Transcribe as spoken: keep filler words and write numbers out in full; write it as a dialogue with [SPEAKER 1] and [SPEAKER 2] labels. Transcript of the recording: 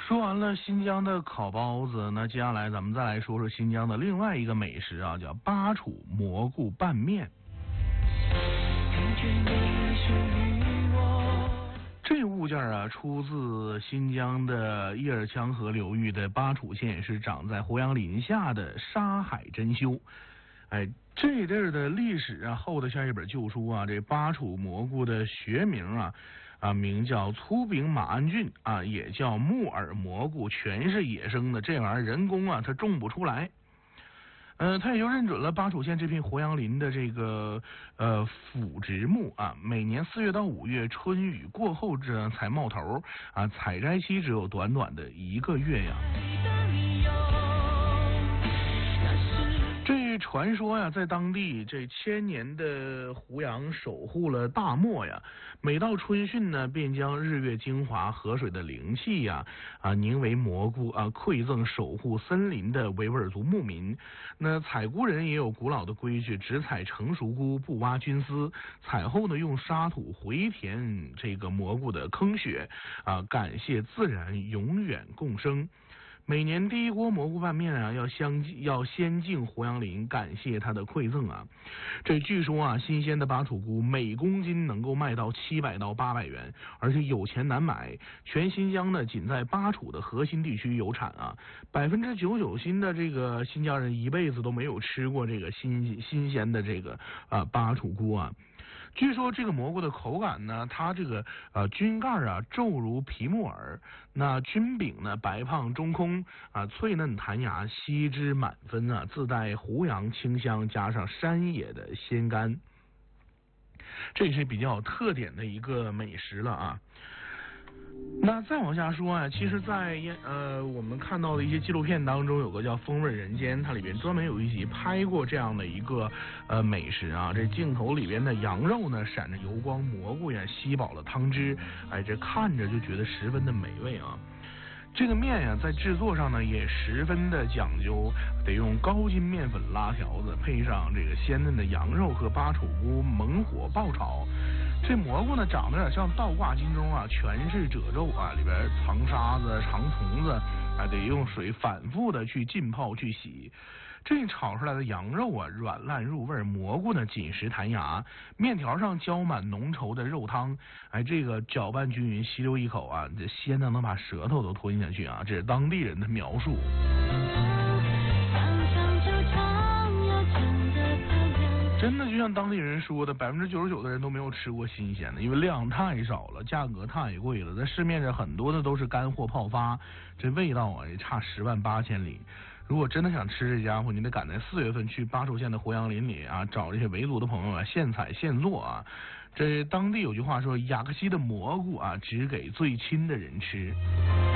[SPEAKER 1] 说完了新疆的烤包子，那接下来咱们再来说说新疆的另外一个美食啊，叫巴楚蘑菇拌面。这物件啊，出自新疆的叶尔羌河流域的巴楚县，是长在胡杨林下的沙海珍馐。哎，这地儿的历史啊，厚得像一本旧书啊。这巴楚蘑菇的学名啊，啊名叫粗柄马鞍菌啊，也叫木耳蘑菇，全是野生的，这玩意儿人工啊它种不出来。呃，他也就认准了巴楚县这片胡杨林的这个呃腐殖木啊，每年四月到五月春雨过后这才冒头啊，采摘期只有短短的一个月呀。这传说呀，在当地这千年的胡杨守护了大漠呀，每到春汛呢，便将日月精华、河水的灵气呀啊凝为蘑菇啊，馈赠守护森林的维吾尔族牧民。那采菇人也有古老的规矩，只采成熟菇，不挖菌丝。采后呢，用沙土回填这个蘑菇的坑穴啊，感谢自然永远共生。每年第一锅蘑菇拌面啊，要相要先敬胡杨林，感谢他的馈赠啊。这据说啊，新鲜的巴楚菇每公斤能够卖到七百到八百元，而且有钱难买。全新疆呢，仅在巴楚的核心地区有产啊。百分之九十九新的这个新疆人一辈子都没有吃过这个新新鲜的这个啊巴楚菇啊。据说这个蘑菇的口感呢，它这个呃菌盖啊皱如皮木耳，那菌柄呢白胖中空啊，脆嫩弹牙，吸汁满分啊，自带胡杨清香，加上山野的鲜甘，这是比较有特点的一个美食了啊。那再往下说啊，其实在呃我们看到的一些纪录片当中，有个叫《风味人间》，它里边专门有一集拍过这样的一个呃美食啊。这镜头里边的羊肉呢，闪着油光，蘑菇呀吸饱了汤汁，哎，这看着就觉得十分的美味啊。这个面呀，在制作上呢也十分的讲究，得用高筋面粉拉条子，配上这个鲜嫩的羊肉和巴楚菇猛火爆炒。这蘑菇呢长得有点像倒挂金钟啊，全是褶皱啊，里边藏沙子、藏虫子啊，得用水反复的去浸泡去洗。这炒出来的羊肉啊软烂入味，蘑菇呢紧实弹牙，面条上浇满浓稠的肉汤，哎，这个搅拌均匀，吸溜一口啊，这鲜的能把舌头都吞下去啊，这是当地人的描述。真的就像当地人说的，百分之九十九的人都没有吃过新鲜的，因为量太少了，价格太贵了，在市面上很多的都是干货泡发，这味道啊也差十万八千里。如果真的想吃这家伙，你得赶在四月份去巴楚县的胡杨林里啊，找这些维族的朋友啊，现采现做啊。这当地有句话说，雅克西的蘑菇啊，只给最亲的人吃。